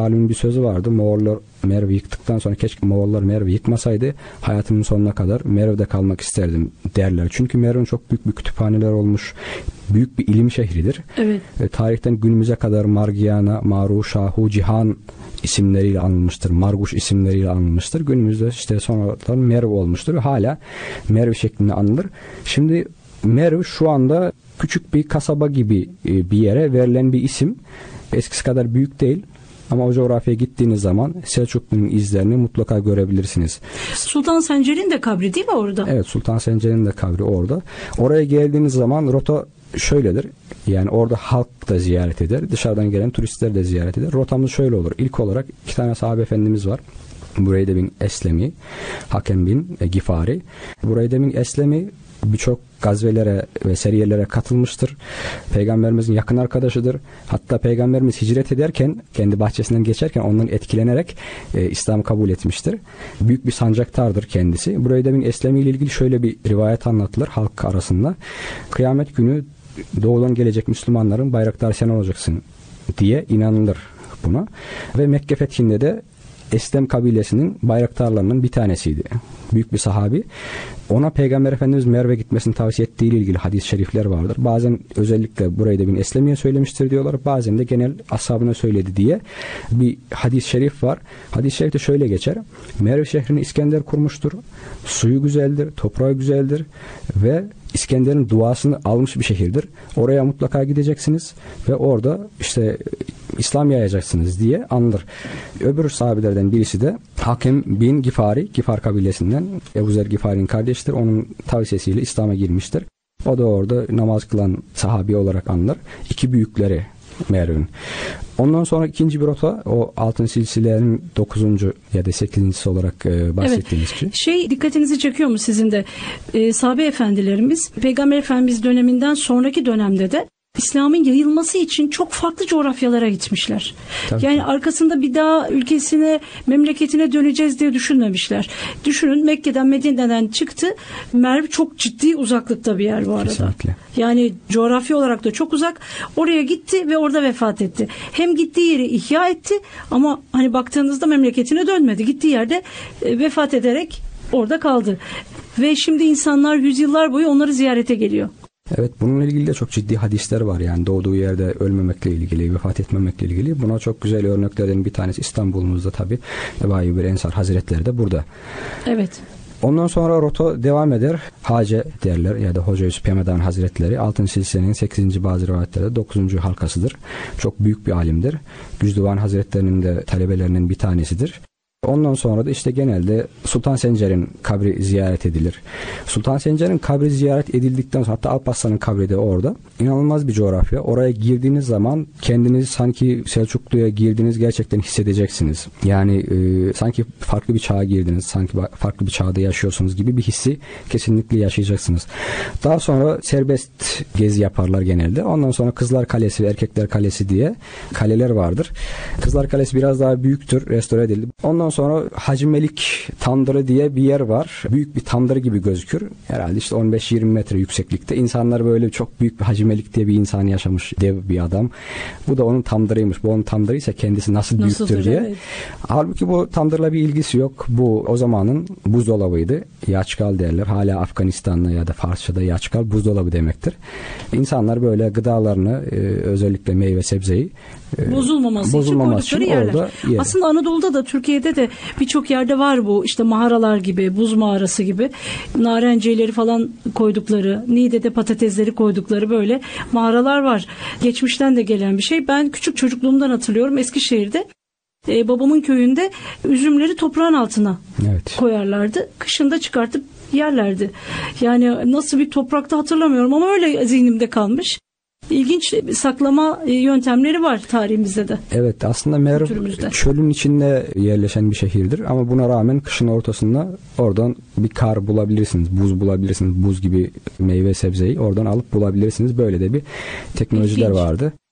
Talib'in bir sözü vardı. Moğollar Merv'i yıktıktan sonra keşke Moğollar Merv'i yıkmasaydı hayatımın sonuna kadar Merv'de kalmak isterdim derler. Çünkü Merv'in çok büyük bir kütüphaneler olmuş. Büyük bir ilim şehridir. Evet. Tarihten günümüze kadar Margiana, Maru, Şahu, Cihan isimleriyle anılmıştır. Marguş isimleriyle anılmıştır. Günümüzde işte sonradan Merv olmuştur. Hala Merv şeklinde anılır. Şimdi Merv şu anda küçük bir kasaba gibi bir yere verilen bir isim. Eskisi kadar büyük değil. Ama o coğrafyaya gittiğiniz zaman Selçuklu'nun izlerini mutlaka görebilirsiniz. Sultan Sencer'in de kabri değil mi orada? Evet, Sultan Sencer'in de kabri orada. Oraya geldiğiniz zaman rota şöyledir. Yani orada halk da ziyaret eder. Dışarıdan gelen turistler de ziyaret eder. Rotamız şöyle olur. İlk olarak 2 tane sahabe efendimiz var. Bureyde bin Eslemi, Hakem bin Gifari. Bureyde bin Eslemi birçok gazvelere ve seriyelere katılmıştır. Peygamberimizin yakın arkadaşıdır. Hatta Peygamberimiz hicret ederken, kendi bahçesinden geçerken ondan etkilenerek İslam'ı kabul etmiştir. Büyük bir sancaktardır kendisi. Bureyde bin Eslemi ile ilgili şöyle bir rivayet anlatılır halk arasında. Kıyamet günü doğudan gelecek Müslümanların bayraktar sen olacaksın diye inanılır buna. Ve Mekke fethinde de Eslem kabilesinin bayraktarlarının bir tanesiydi. Büyük bir sahabi. Ona Peygamber Efendimiz Merv'e gitmesini tavsiye ettiği ile ilgili hadis-i şerifler vardır. Bazen özellikle burayı da bin Eslemi'ye söylemiştir diyorlar. Bazen de genel ashabına söyledi diye bir hadis-i şerif var. Hadis-i şerifte şöyle geçer. Merv şehrini İskender kurmuştur. Suyu güzeldir, toprağı güzeldir ve İskender'in duasını almış bir şehirdir. Oraya mutlaka gideceksiniz ve orada işte İslam yayacaksınız diye anılır. Öbür sahabelerden birisi de Hakem bin Gifari, Gifar kabilesinden Ebu Zer Gifari'nin kardeşidir. Onun tavsiyesiyle İslam'a girmiştir. O da orada namaz kılan sahabi olarak anılır. 2 büyükleri Merv'in. Ondan sonra ikinci bir rota o altın silsilenin 9. ya da 8.'si olarak bahsettiğimiz şey. Dikkatinizi çekiyor mu sizin de? Sahabe efendilerimiz Peygamber Efendimiz döneminden sonraki dönemde de İslam'ın yayılması için çok farklı coğrafyalara gitmişler. Tabii. Yani arkasında bir daha ülkesine, memleketine döneceğiz diye düşünmemişler. Düşünün, Mekke'den, Medine'den çıktı. Merv çok ciddi uzaklıkta bir yer bu arada. Kesinlikle. Yani coğrafya olarak da çok uzak. Oraya gitti ve orada vefat etti. Hem gittiği yeri ihya etti ama hani baktığınızda memleketine dönmedi. Gittiği yerde vefat ederek orada kaldı. Ve şimdi insanlar yüzyıllar boyu onları ziyarete geliyor. Evet, bununla ilgili de çok ciddi hadisler var. Yani doğduğu yerde ölmemekle ilgili, vefat etmemekle ilgili. Buna çok güzel örneklerden bir tanesi İstanbul'umuzda tabii. Ebu Eyyub el-Ensar Hazretleri de burada. Evet. Ondan sonra rota devam eder. Hace derler ya da Hoca Yusuf Yemedan Hazretleri. Altın Silsile'nin 8. bazı rivayetlerde 9. halkasıdır. Çok büyük bir alimdir. Güzdüvan Hazretlerinin de talebelerinin bir tanesidir. Ondan sonra da işte genelde Sultan Sencer'in kabri ziyaret edilir. Sultan Sencer'in kabri ziyaret edildikten sonra hatta Alparslan'ın kabri de orada. İnanılmaz bir coğrafya. Oraya girdiğiniz zaman kendinizi sanki Selçuklu'ya girdiğiniz gerçekten hissedeceksiniz. Yani sanki farklı bir çağa girdiniz, sanki farklı bir çağda yaşıyorsunuz gibi bir hissi kesinlikle yaşayacaksınız. Daha sonra serbest gezi yaparlar genelde. Ondan sonra Kızlar Kalesi ve Erkekler Kalesi diye kaleler vardır. Kızlar Kalesi biraz daha büyüktür, restore edildi. Ondan sonra Hacı Melik Tandırı diye bir yer var. Büyük bir tandırı gibi gözükür. Herhalde işte 15-20 metre yükseklikte. İnsanlar böyle çok büyük bir Hacı Melik diye bir insan yaşamış, dev bir adam. Bu da onun tandırıymış. Bu onun tandırıysa kendisi nasıl büyüktür diye. Evet. Halbuki bu tandırla bir ilgisi yok. Bu o zamanın buzdolabıydı. Yaçkal derler. Hala Afganistan'da ya da Farsça'da yaçkal buzdolabı demektir. İnsanlar böyle gıdalarını özellikle meyve sebzeyi bozulmaması için koydukları yerler. Aslında Anadolu'da da Türkiye'de de birçok yerde var bu. İşte mağaralar gibi, buz mağarası gibi narenciyeleri falan koydukları, Niğde'de patatesleri koydukları böyle mağaralar var. Geçmişten de gelen bir şey. Ben küçük çocukluğumdan hatırlıyorum. Eskişehir'de babamın köyünde üzümleri toprağın altına koyarlardı. Kışında çıkartıp yerlerdi. Yani nasıl bir toprakta hatırlamıyorum ama öyle zihnimde kalmış. İlginç saklama yöntemleri var tarihimizde de. Evet, aslında Merv çölün içinde yerleşen bir şehirdir ama buna rağmen kışın ortasında oradan bir kar bulabilirsiniz, buz bulabilirsiniz, buz gibi meyve sebzeyi oradan alıp bulabilirsiniz. Böyle de bir teknolojiler vardı.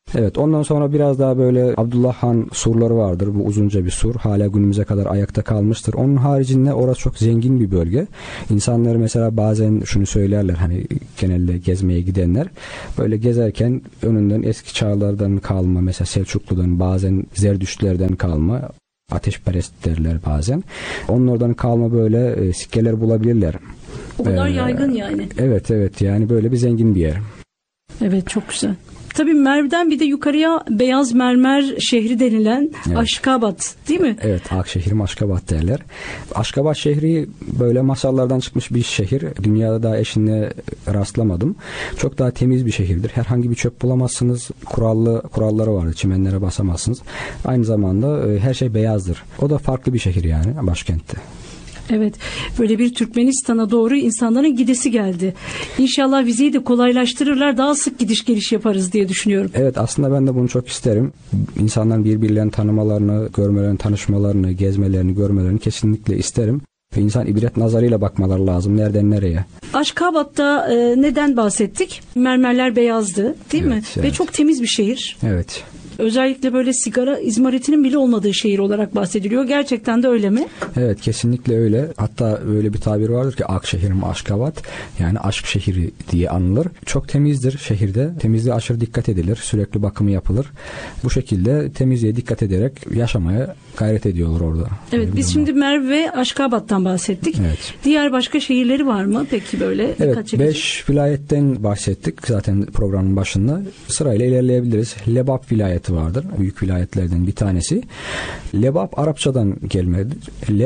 Evet, ondan sonra biraz daha böyle Abdullah Han surları vardır. Bu uzunca bir sur. Hala günümüze kadar ayakta kalmıştır. Onun haricinde orası çok zengin bir bölge. İnsanlar mesela bazen şunu söylerler, hani genelde gezmeye gidenler böyle gezerken önünden eski çağlardan kalma, mesela Selçuklu'dan, bazen Zerdüştlerden kalma, ateşperest derler bazen. Onlardan kalma böyle sikkeler bulabilirler. O kadar yaygın yani. Evet, yani böyle bir zengin bir yer. Evet, çok güzel. Tabii Merv'den bir de yukarıya Beyaz Mermer şehri denilen Aşkabat, değil mi? Evet, Akşehir, Aşkabat derler. Aşkabat şehri böyle masallardan çıkmış bir şehir. Dünyada daha eşine rastlamadım. Çok daha temiz bir şehirdir. Herhangi bir çöp bulamazsınız. Kuralları vardır. Çimenlere basamazsınız. Aynı zamanda her şey beyazdır. O da farklı bir şehir yani başkentte. Evet, böyle bir Türkmenistan'a doğru insanların gidesi geldi. İnşallah vizeyi de kolaylaştırırlar, daha sık gidiş geliş yaparız diye düşünüyorum. Evet, aslında ben de bunu çok isterim. İnsanların birbirlerini tanımalarını, görmelerini, tanışmalarını, gezmelerini, görmelerini kesinlikle isterim. İnsan ibret nazarıyla bakmaları lazım. Nereden nereye? Aşkabat'ta neden bahsettik? Mermerler beyazdı, değil mi? Evet. Ve çok temiz bir şehir. Evet. Özellikle böyle sigara izmaritinin bile olmadığı şehir olarak bahsediliyor. Gerçekten de öyle mi? Evet, kesinlikle öyle. Hatta öyle bir tabir vardır ki Akşehir mi Aşkabat, yani aşk şehri diye anılır. Çok temizdir şehirde. Temizliğe aşırı dikkat edilir. Sürekli bakımı yapılır. Bu şekilde temizliğe dikkat ederek yaşamaya gayret ediyorlar orada. Evet, biz şimdi Merv ve Aşkabat'tan bahsettik. Evet. Diğer başka şehirleri var mı peki böyle? Evet, 5 vilayetten bahsettik zaten programın başında. Sırayla ilerleyebiliriz. Lebap vilayeti vardır. Büyük vilayetlerden bir tanesi. Lebap Arapçadan gelmedir.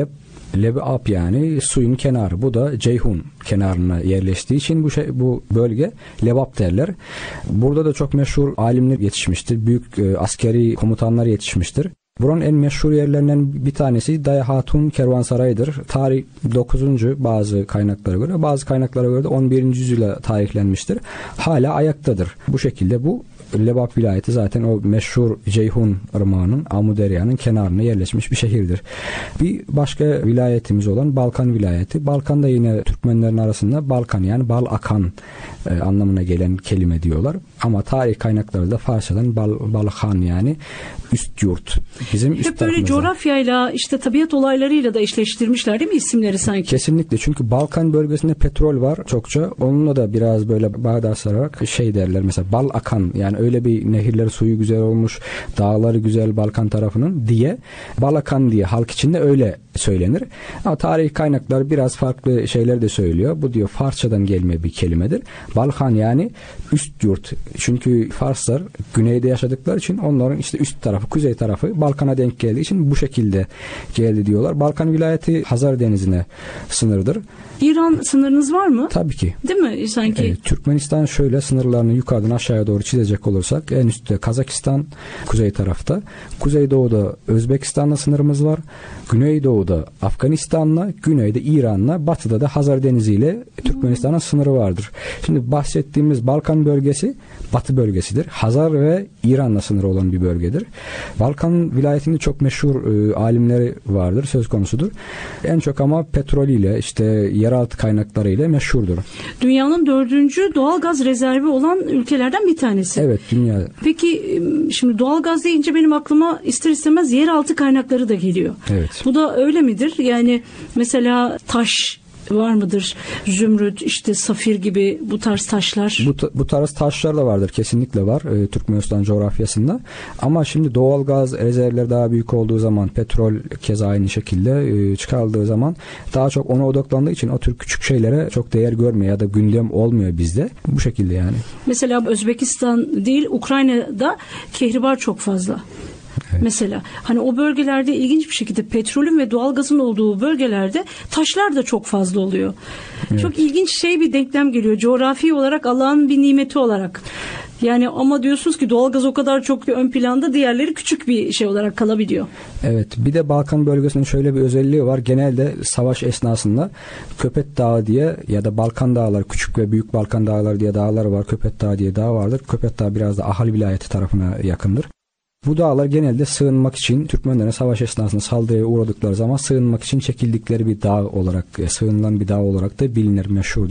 Lebap yani suyun kenarı. Bu da Ceyhun kenarına yerleştiği için bu bölge Lebap derler. Burada da çok meşhur alimler yetişmiştir. Büyük askeri komutanlar yetişmiştir. Buranın en meşhur yerlerinden bir tanesi Daya Hatun Kervansarayı'dır. Tarih 9. bazı kaynaklara göre, bazı kaynaklara göre de 11. yüzyıla tarihlenmiştir. Hala ayaktadır. Bu şekilde bu Lebap vilayeti zaten o meşhur Ceyhun Irmağı'nın, Amuderya'nın kenarına yerleşmiş bir şehirdir. Bir başka vilayetimiz olan Balkan vilayeti. Balkan'da yine Türkmenlerin arasında Balkan yani bal akan anlamına gelen kelime diyorlar. Ama tarih kaynaklarında Farsçadan Balkan yani üst yurt. Bizim üst hep böyle coğrafyayla işte tabiat olaylarıyla da eşleştirmişler değil mi isimleri sanki? Kesinlikle, çünkü Balkan bölgesinde petrol var çokça. Onunla da biraz böyle bağdaştırarak şey derler mesela bal akan, yani öyle bir nehirler suyu güzel olmuş, dağları güzel Balkan tarafının diye bal akan diye halk içinde öyle söylenir. Ama tarihi kaynaklar biraz farklı şeyler de söylüyor. Bu diyor Farsçadan gelme bir kelimedir. Balkan yani üst yurt. Çünkü Farslar güneyde yaşadıkları için onların işte üst tarafı, kuzey tarafı Balkan'a denk geldiği için bu şekilde geldi diyorlar. Balkan vilayeti Hazar Denizi'ne sınırdır. İran sınırınız var mı? Tabii ki. Değil mi sanki? Evet, Türkmenistan şöyle sınırlarını yukarıdan aşağıya doğru çizecek olursak en üstte Kazakistan kuzey tarafta. Kuzeydoğu'da Özbekistan'la sınırımız var. Güneydoğu'da Afganistan'la, güneyde İran'la, batıda da Hazar Denizi ile Türkmenistan'ın sınırı vardır. Şimdi bahsettiğimiz Balkan bölgesi batı bölgesidir. Hazar ve İran'la sınırı olan bir bölgedir. Balkan vilayetinde çok meşhur alimleri vardır, söz konusudur. En çok ama petrolüyle, işte yeraltı kaynaklarıyla meşhurdur. Dünyanın 4. doğal gaz rezervi olan ülkelerden bir tanesi. Evet, dünya. Peki şimdi doğal gaz deyince benim aklıma ister istemez yeraltı kaynakları da geliyor. Evet. Bu da öyle midir? Yani mesela taş var mıdır? Zümrüt, işte safir gibi bu tarz taşlar. Bu tarz taşlar da vardır. Kesinlikle var. Türkmenistan coğrafyasında. Ama şimdi doğal gaz rezervleri daha büyük olduğu zaman, petrol keza aynı şekilde çıkarıldığı zaman daha çok ona odaklandığı için o tür küçük şeylere çok değer görmüyor ya da gündem olmuyor bizde. Bu şekilde yani. Mesela Özbekistan değil, Ukrayna'da kehribar çok fazla. Evet. Mesela hani o bölgelerde ilginç bir şekilde petrolün ve doğalgazın olduğu bölgelerde taşlar da çok fazla oluyor. Evet. Çok ilginç bir denklem geliyor. Coğrafi olarak Allah'ın bir nimeti olarak. Yani ama diyorsunuz ki doğalgaz o kadar çok ön planda, diğerleri küçük bir şey olarak kalabiliyor. Evet, bir de Balkan bölgesinin şöyle bir özelliği var. Genelde savaş esnasında Köpet Dağı diye ya da Balkan Dağları, küçük ve büyük Balkan Dağları diye dağlar var. Köpet Dağı diye dağ vardır. Köpet Dağı biraz da Ahal vilayeti tarafına yakındır. Bu dağlar genelde sığınmak için, Türkmenlerin savaş esnasında saldırıya uğradıkları zaman sığınmak için çekildikleri bir dağ olarak, sığınılan bir dağ olarak da bilinir, meşhurdur.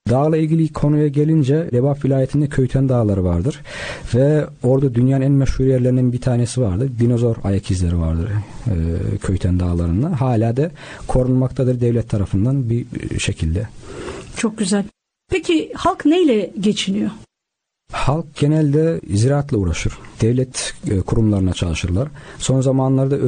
Dağla ilgili konuya gelince Lebap vilayetinde Köyten Dağları vardır. Ve orada dünyanın en meşhur yerlerinden bir tanesi vardır. Dinozor ayak izleri vardır Köyten Dağları'nda. Hala da korunmaktadır devlet tarafından bir şekilde. Çok güzel. Peki halk neyle geçiniyor? Halk genelde ziraatla uğraşır. Devlet kurumlarına çalışırlar. Son zamanlarda